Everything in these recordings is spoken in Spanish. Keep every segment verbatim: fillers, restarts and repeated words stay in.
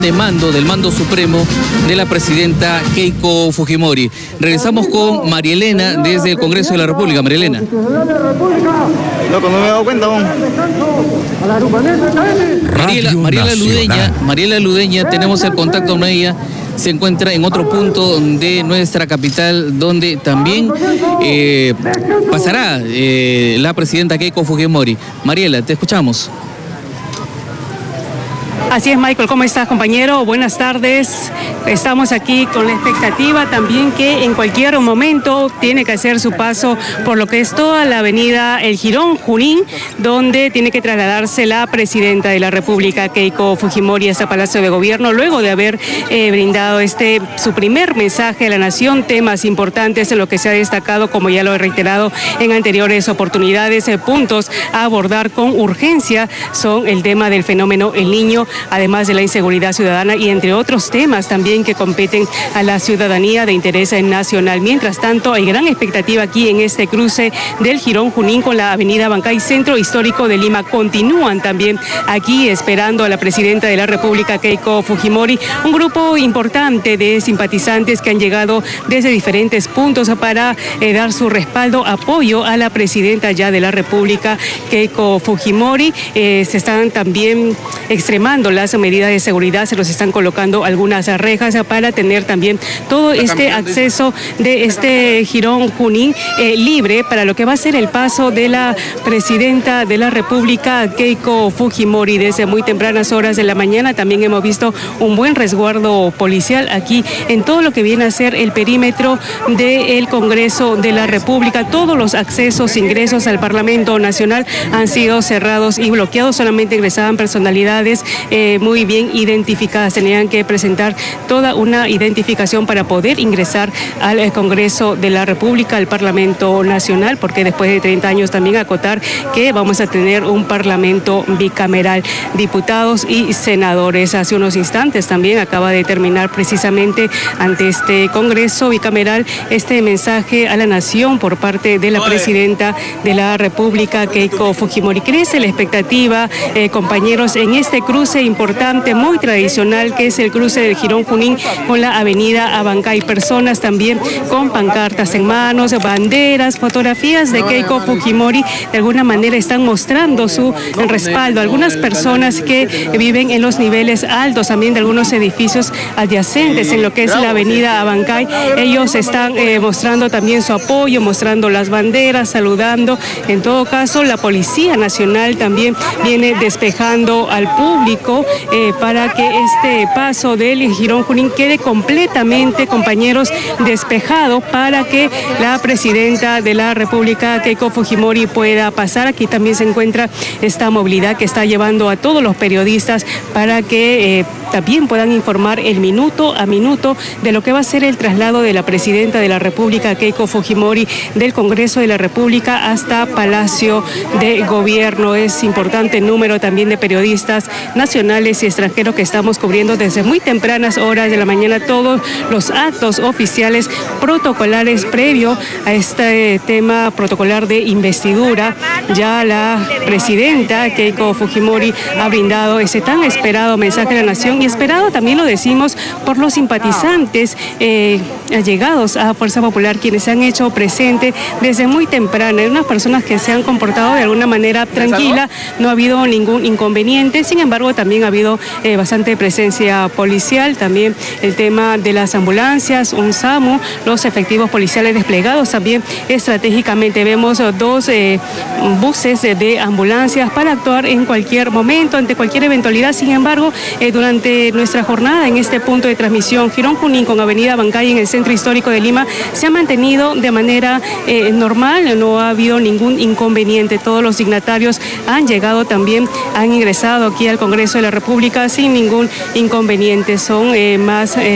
de mando, del mando supremo de la presidenta Keiko Fujimori. Regresamos con María Elena desde el Congreso de la República. María Elena. Loco, no me he dado cuenta aún. Mariela, Mariela Ludeña, Mariela Ludeña, tenemos el contacto con ella. Se encuentra en otro punto de nuestra capital, donde también eh, pasará eh, la presidenta Keiko Fujimori. Mariela, te escuchamos. Así es, Michael. ¿Cómo estás, compañero? Buenas tardes. Estamos aquí con la expectativa también que en cualquier momento tiene que hacer su paso por lo que es toda la avenida El Jirón Junín, donde tiene que trasladarse la presidenta de la República, Keiko Fujimori, a este Palacio de Gobierno, luego de haber eh, brindado este su primer mensaje a la nación, temas importantes en lo que se ha destacado, como ya lo he reiterado en anteriores oportunidades, eh, puntos a abordar con urgencia son el tema del fenómeno El Niño, además de la inseguridad ciudadana y entre otros temas también que competen a la ciudadanía de interés nacional. Mientras tanto, hay gran expectativa aquí en este cruce del Jirón Junín con la avenida Bancay, Centro Histórico de Lima. Continúan también aquí esperando a la presidenta de la República, Keiko Fujimori, un grupo importante de simpatizantes que han llegado desde diferentes puntos para eh, dar su respaldo, apoyo a la presidenta ya de la República, Keiko Fujimori. Eh, se están también extremando las medidas de seguridad, se los están colocando algunas rejas para tener también todo este acceso de este Jirón Junín eh, libre para lo que va a ser el paso de la presidenta de la República, Keiko Fujimori. Desde muy tempranas horas de la mañana también hemos visto un buen resguardo policial aquí en todo lo que viene a ser el perímetro del Congreso de la República. Todos los accesos, ingresos al Parlamento Nacional han sido cerrados y bloqueados, solamente ingresaban personalidades Eh, muy bien identificadas. Tenían que presentar toda una identificación para poder ingresar al eh, Congreso de la República, al Parlamento Nacional, porque después de treinta años también acotar que vamos a tener un Parlamento bicameral, diputados y senadores. Hace unos instantes también acaba de terminar precisamente ante este Congreso bicameral este mensaje a la nación por parte de la presidenta de la República, Keiko Fujimori. Crece la expectativa, eh, compañeros, en este cruce importante, muy tradicional, que es el cruce del Jirón Junín con la avenida Abancay. Personas también con pancartas en manos, banderas, fotografías de Keiko Fujimori, de alguna manera están mostrando su respaldo. Algunas personas que viven en los niveles altos también de algunos edificios adyacentes en lo que es la avenida Abancay, ellos están eh, mostrando también su apoyo, mostrando las banderas, saludando. En todo caso, la Policía Nacional también viene despejando al público eh, para que este paso del Jirón Junín quede completamente, compañeros, despejado para que la presidenta de la República, Keiko Fujimori, pueda pasar. Aquí también se encuentra esta movilidad que está llevando a todos los periodistas para que eh, también puedan informar el minuto a minuto de lo que va a ser el traslado de la presidenta de la República, Keiko Fujimori, del Congreso de la República hasta Palacio de Gobierno. Es importante el número también de periodistas nacionales y extranjeros que estamos cubriendo desde muy tempranas horas de la mañana todos los actos oficiales protocolares previo a este tema protocolar de investidura. Ya la presidenta Keiko Fujimori ha brindado ese tan esperado mensaje a la nación, y esperado también lo decimos por los simpatizantes eh, allegados a Fuerza Popular, quienes se han hecho presente desde muy temprano. Hay unas personas que se han comportado de alguna manera tranquila, no ha habido ningún inconveniente. Sin embargo, también ha habido eh, bastante presencia policial, también el tema de las ambulancias, un SAMU, los efectivos policiales desplegados también estratégicamente. Vemos dos eh, buses de, de ambulancias para actuar en cualquier momento, ante cualquier eventualidad. Sin embargo, eh, durante nuestra jornada en este punto de transmisión, Jirón Junín con avenida Bancay en el Centro Histórico de Lima, se ha mantenido de manera eh, normal, no ha habido ningún inconveniente. Todos los dignatarios han llegado también, han ingresado aquí al Congreso de la República sin ningún inconveniente. Son eh, más eh,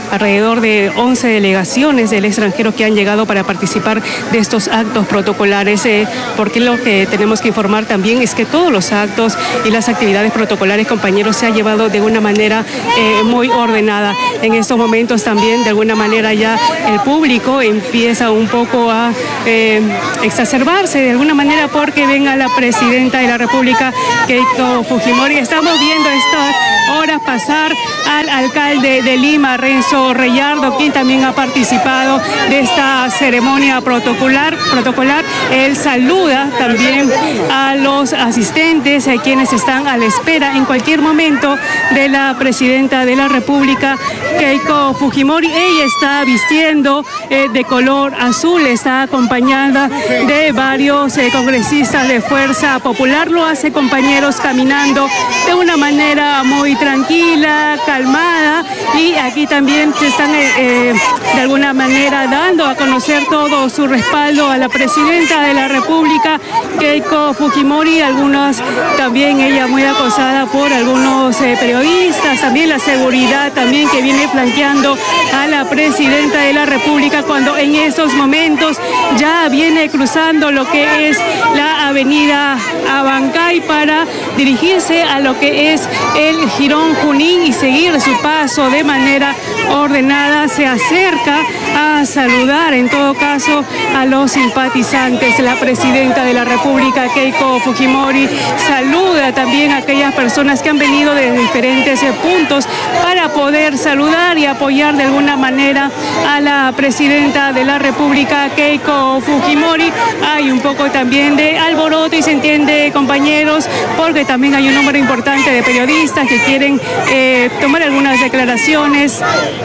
alrededor de once delegaciones del extranjero que han llegado para participar de estos actos protocolares, eh, porque lo que tenemos que informar también es que todos los actos y las actividades protocolares, compañeros, se ha llevado de una manera eh, muy ordenada. En estos momentos también, de alguna manera, ya el público empieza un poco a eh, exacerbarse de alguna manera porque ven a la presidenta de la República, Keiko Fujimori. Estamos viendo estas horas pasar al alcalde de Lima, Renzo Reyardo, quien también ha participado de esta ceremonia protocolar. protocolar. Él saluda también a los asistentes, a quienes están a la espera en cualquier momento de la presidenta de la República, Keiko Fujimori. Ella está vistiendo eh, de color azul, está acompañada de varios eh, congresistas de Fuerza Popular. Lo hace, compañeros, caminando de una manera muy tranquila, calmada, y aquí también se están eh, eh, de alguna manera dando a conocer todo su respaldo a la presidenta de la República, Keiko Fujimori. Algunos también, ella muy acosada por algunos eh, periodistas, también la seguridad también que viene flanqueando a la presidenta de la República cuando en estos momentos ya viene cruzando lo que es la avenida Abancay para dirigirse a lo que es el Jirón Junín y seguir su paso de manera ordenada. Se acerca a saludar en todo caso a los simpatizantes. La presidenta de la República, Keiko Fujimori, saluda también a aquellas personas que han venido de diferentes puntos para poder saludar y apoyar de alguna manera a la presidenta de la República, Keiko Fujimori. Hay un poco también de alboroto y se entiende, compañeros, porque también hay un número importante de periodistas que quieren eh, tomar algunas declaraciones.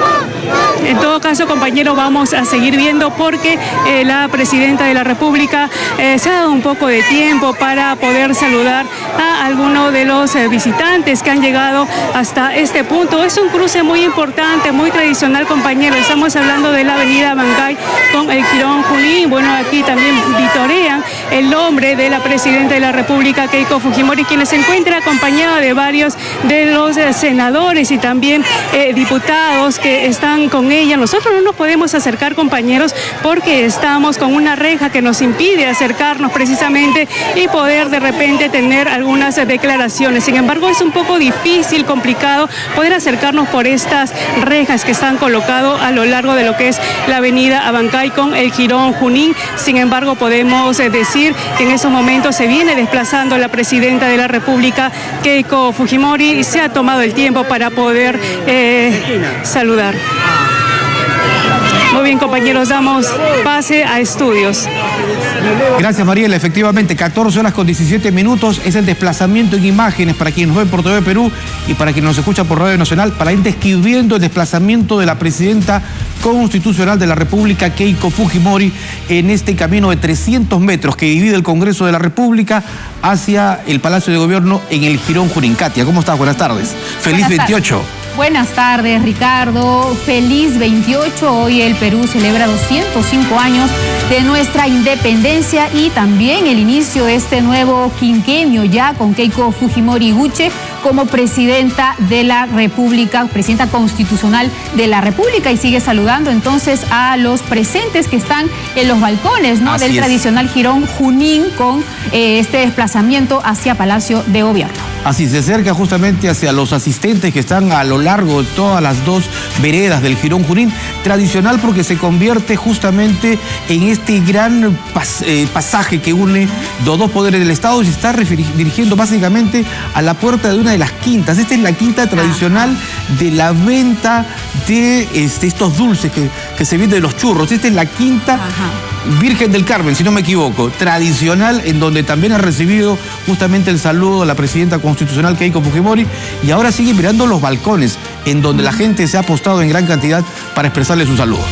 En todo caso, compañeros, vamos a seguir viendo porque eh, la presidenta de la República eh, se ha dado un poco de tiempo para poder saludar a algunos de los eh, visitantes que han llegado hasta este punto. Es un cruce muy importante, muy tradicional, compañeros. Estamos hablando de la avenida Abancay con el Jirón Junín. Bueno, aquí también vitorean el nombre de la presidenta de la República, Keiko Fujimori, quien se encuentra acompañada de varios de los eh, senadores y también eh, diputados que están con ella. Nosotros no nos podemos acercar, compañeros, porque estamos con una reja que nos impide acercarnos precisamente y poder de repente tener algunas declaraciones. Sin embargo, es un poco difícil, complicado poder acercarnos por estas rejas que están colocadas a lo largo de lo que es la avenida Abancay con el Jirón Junín. Sin embargo, podemos decir que en esos momentos se viene desplazando la presidenta de la República, Keiko Fujimori, y se ha tomado el tiempo para poder eh, saludar. Muy bien, compañeros, damos pase a estudios. Gracias, Mariela. Efectivamente, catorce horas con diecisiete minutos es el desplazamiento en imágenes para quienes nos ven por T V Perú y para quienes nos escuchan por Radio Nacional, para ir describiendo el desplazamiento de la presidenta constitucional de la República, Keiko Fujimori, en este camino de trescientos metros que divide el Congreso de la República hacia el Palacio de Gobierno en el Jirón Junín. Katia, ¿cómo estás? Buenas tardes. Feliz Buenas veintiocho. Tardes. Buenas tardes, Ricardo. Feliz veintiocho. Hoy el Perú celebra doscientos cinco años de nuestra independencia y también el inicio de este nuevo quinquenio ya con Keiko Fujimori Guche como presidenta de la República, presidenta constitucional de la República, y sigue saludando entonces a los presentes que están en los balcones, ¿no? del es. tradicional Jirón Junín con eh, este desplazamiento hacia Palacio de Gobierno. Así se acerca justamente hacia los asistentes que están a lo largo de todas las dos veredas del Jirón Junín, tradicional porque se convierte justamente en este gran pas eh, pasaje que une los dos poderes del Estado y se está dirigiendo básicamente a la puerta de una de las quintas. Esta es la quinta tradicional de la venta de este, estos dulces que, que se venden de los churros. Esta es la quinta Ajá. Virgen del Carmen, si no me equivoco, tradicional, en donde también ha recibido justamente el saludo a la presidenta constitucional Keiko Fujimori, y ahora sigue mirando los balcones, en donde la gente se ha apostado en gran cantidad para expresarle su saludo.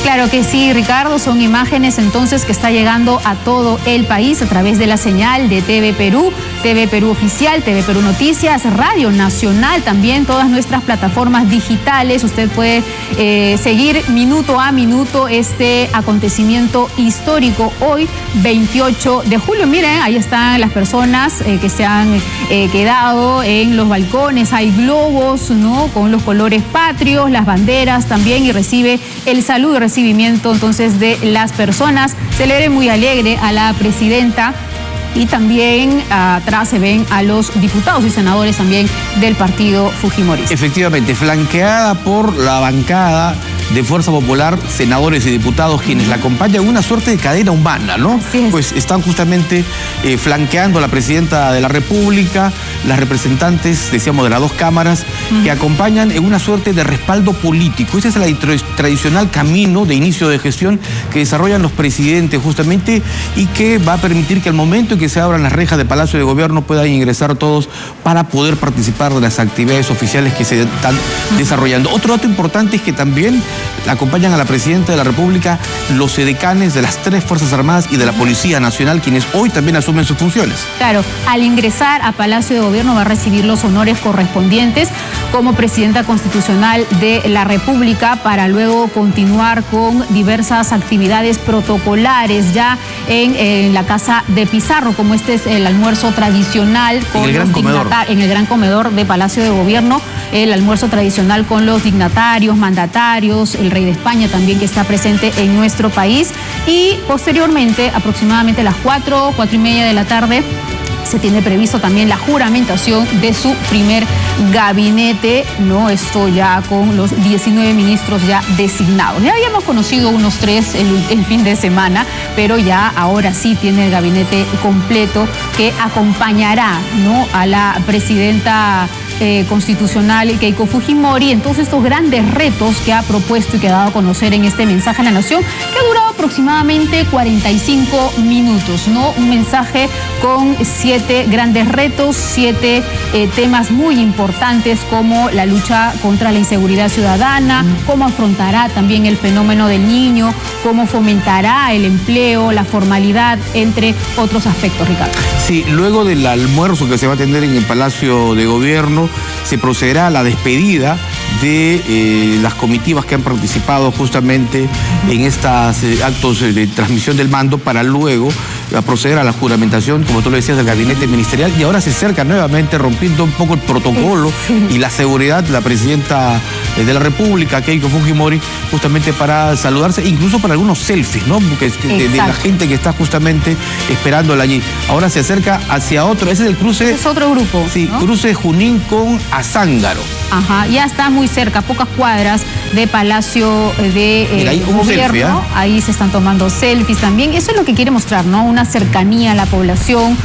Claro que sí, Ricardo, son imágenes entonces que está llegando a todo el país a través de la señal de T V Perú, T V Perú Oficial, T V Perú Noticias, Radio Nacional, también todas nuestras plataformas digitales. Usted puede eh, seguir minuto a minuto este acontecimiento histórico hoy, veintiocho de julio. Miren, ahí están las personas eh, que se han eh, quedado en los balcones, hay globos, ¿no?, con los colores patrios, las banderas también, y recibe el saludo y recibimiento entonces de las personas. Se le ve muy alegre a la presidenta. Y también atrás se ven a los diputados y senadores también del partido fujimorista. Efectivamente, flanqueada por la bancada de Fuerza Popular, senadores y diputados quienes la acompañan, una suerte de cadena humana, ¿no? Así es. Pues están justamente eh, flanqueando a la presidenta de la República, las representantes, decíamos, de las dos cámaras, uh-huh, que acompañan en una suerte de respaldo político. Ese es el tradicional camino de inicio de gestión que desarrollan los presidentes justamente, y que va a permitir que al momento en que se abran las rejas de Palacio de Gobierno puedan ingresar todos para poder participar de las actividades oficiales que se están desarrollando. Otro dato importante es que también acompañan a la presidenta de la República los edecanes de las tres Fuerzas Armadas y de la Policía Nacional, quienes hoy también asumen sus funciones. Claro, al ingresar a Palacio de Gobierno va a recibir los honores correspondientes como presidenta constitucional de la República, para luego continuar con diversas actividades protocolares ya en, en la Casa de Pizarro, como este es el almuerzo tradicional con en el gran comedor. En el gran comedor de Palacio de Gobierno, el almuerzo tradicional con los dignatarios, mandatarios, el rey de España también, que está presente en nuestro país. Y posteriormente, aproximadamente a las cuatro, cuatro y media de la tarde, se tiene previsto también la juramentación de su primer gabinete, ¿no? Esto ya con los diecinueve ministros ya designados. Ya habíamos conocido unos tres el, el fin de semana, pero ya ahora sí tiene el gabinete completo que acompañará, ¿no?, a la presidenta Eh, constitucional Keiko Fujimori. Entonces, estos grandes retos que ha propuesto y que ha dado a conocer en este mensaje a la nación, que ha durado aproximadamente cuarenta y cinco minutos, ¿no? Un mensaje con siete grandes retos, siete eh, temas muy importantes, como la lucha contra la inseguridad ciudadana, mm. cómo afrontará también el fenómeno del niño, cómo fomentará el empleo, la formalidad, entre otros aspectos, Ricardo. Sí, luego del almuerzo que se va a tener en el Palacio de Gobierno, se procederá a la despedida de eh, las comitivas que han participado justamente en estos eh, actos de transmisión del mando, para luego a proceder a la juramentación, como tú lo decías, del gabinete ministerial. Y ahora se acerca nuevamente, rompiendo un poco el protocolo y la seguridad, de la presidenta de la República, Keiko Fujimori, justamente para saludarse, incluso para algunos selfies, ¿no?, porque de, de la gente que está justamente esperándola allí. Ahora se acerca hacia otro, ese es el cruce. Es otro grupo. Sí, ¿no? Cruce Junín con Azángaro. Ajá, ya está muy cerca, pocas cuadras de Palacio de eh, Mira, ahí un Gobierno. Selfie, ¿eh? Ahí se están tomando selfies también. Eso es lo que quiere mostrar, ¿no? Una cercanía a la población,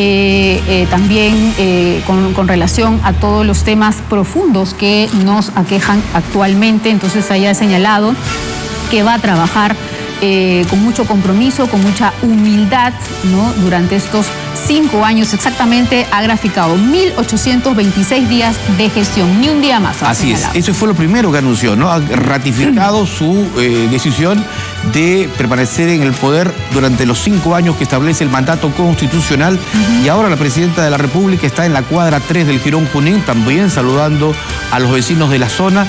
eh, eh, también eh, con, con relación a todos los temas profundos que nos aquejan actualmente. Entonces, ahí ha señalado que va a trabajar Eh, con mucho compromiso, con mucha humildad, ¿no?, durante estos cinco años. Exactamente ha graficado mil ochocientos veintiséis días de gestión, ni un día más. Así es, eso fue lo primero que anunció, ¿no? Ha ratificado su eh, decisión de permanecer en el poder durante los cinco años que establece el mandato constitucional. Uh-huh. Y ahora la presidenta de la República está en la cuadra tres del Jirón Junín, también saludando a los vecinos de la zona,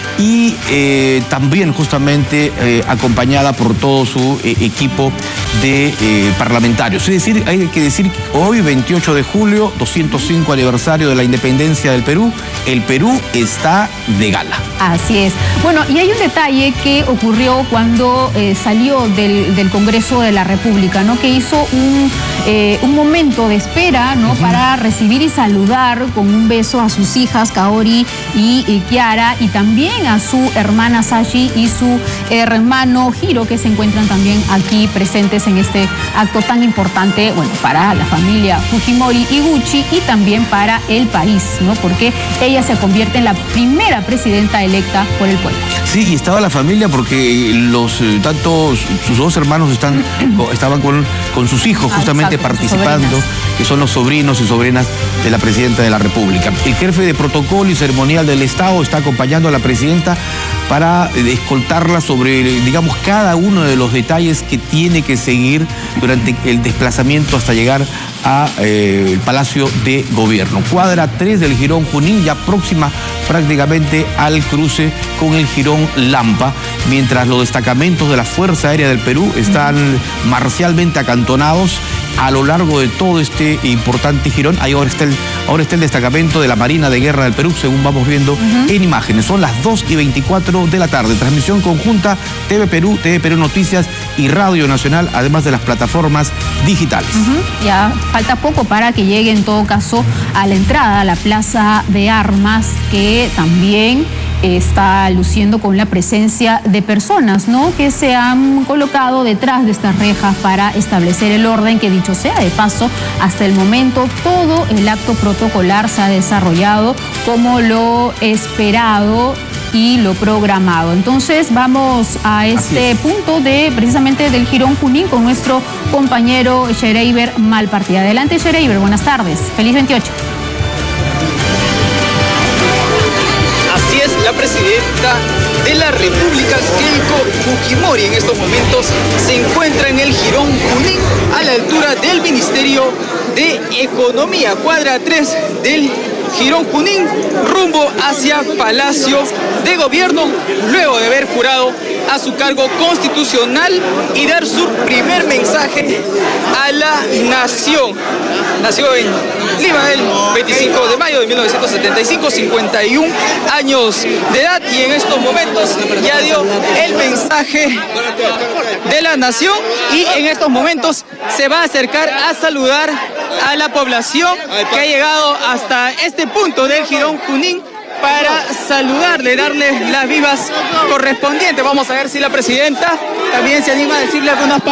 y eh, también justamente eh, acompañada por todo su eh, equipo de eh, parlamentarios. Es decir, hay que decir que hoy, veintiocho de julio, doscientos cinco aniversario de la independencia del Perú, el Perú está de gala. Así es. Bueno, y hay un detalle que ocurrió cuando eh, salió del, del Congreso de la República, ¿no?, que hizo un, eh, un momento de espera, ¿no?, uh-huh, para recibir y saludar con un beso a sus hijas, Kaori y, y Kiara, y también a su hermana Sashi y su hermano Hiro, que se encuentran también aquí presentes en este acto tan importante, bueno, para la familia Fujimori Iguchi y también para el país, ¿no?, porque ella se convierte en la primera presidenta electa por el pueblo. Sí, y estaba la familia porque los eh, tanto sus dos hermanos están, estaban con, con sus hijos justamente ah, exacto, participando, que son los sobrinos y sobrinas de la presidenta de la República. El jefe de protocolo y ceremonial del Estado está acompañando a la presidenta para eh, escoltarla sobre, digamos, cada uno de los detalles que tiene que seguir durante el desplazamiento hasta llegar a eh, el Palacio de Gobierno. Cuadra tres del Jirón Junín, ya próxima prácticamente al cruce con el Jirón Lampa, mientras los destacamentos de la Fuerza Aérea del Perú están marcialmente acantonados a lo largo de todo este importante jirón. Ahí ahora está el, ahora está el destacamento de la Marina de Guerra del Perú, según vamos viendo uh-huh. en imágenes. Son las dos y veinticuatro de la tarde. Transmisión conjunta T V Perú, T V Perú Noticias y Radio Nacional, además de las plataformas digitales. Uh-huh. Ya falta poco para que llegue en todo caso a la entrada a la Plaza de Armas, que también está luciendo con la presencia de personas, ¿no?, que se han colocado detrás de estas rejas para establecer el orden, que dicho sea de paso, hasta el momento todo el acto protocolar se ha desarrollado como lo esperado y lo programado. Entonces vamos a este punto de precisamente del Jirón Junín con nuestro compañero Shereiber Malpartida. Adelante, Shereiber, buenas tardes. Feliz veintiocho. Así es, la presidenta de la República, Keiko Fujimori, en estos momentos se encuentra en el Jirón Junín, a la altura del Ministerio de Economía, cuadra tres del Jirón Junín, rumbo hacia Palacio de Gobierno, luego de haber jurado a su cargo constitucional y dar su primer mensaje a la nación. Nació en Lima el veinticinco de mayo de mil novecientos setenta y cinco, cincuenta y un años de edad, y en estos momentos ya dio el mensaje de la nación y en estos momentos se va a acercar a saludar a la población que ha llegado hasta este punto del Jirón Junín para saludarle, darle las vivas correspondientes. Vamos a ver si la presidenta también se anima a decirle algunas palabras.